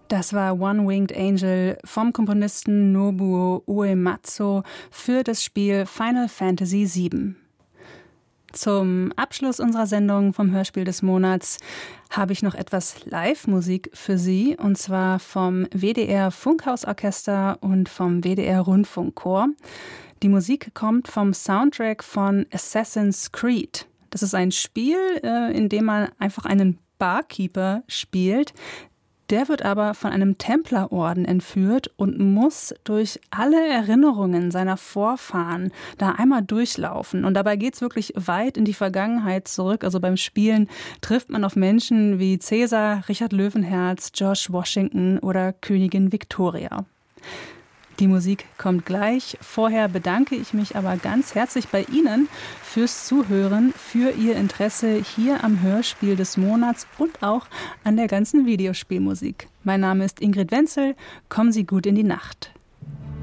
Das war One-Winged Angel vom Komponisten Nobuo Uematsu für das Spiel Final Fantasy VII. Zum Abschluss unserer Sendung vom Hörspiel des Monats habe ich noch etwas Live-Musik für Sie, und zwar vom WDR Funkhausorchester und vom WDR Rundfunkchor. Die Musik kommt vom Soundtrack von Assassin's Creed. Das ist ein Spiel, in dem man einfach einen Barkeeper spielt. Der wird aber von einem Templerorden entführt und muss durch alle Erinnerungen seiner Vorfahren da einmal durchlaufen. Und dabei geht's wirklich weit in die Vergangenheit zurück. Also beim Spielen trifft man auf Menschen wie Cäsar, Richard Löwenherz, George Washington oder Königin Victoria. Die Musik kommt gleich. Vorher bedanke ich mich aber ganz herzlich bei Ihnen fürs Zuhören, für Ihr Interesse hier am Hörspiel des Monats und auch an der ganzen Videospielmusik. Mein Name ist Ingrid Wenzel. Kommen Sie gut in die Nacht.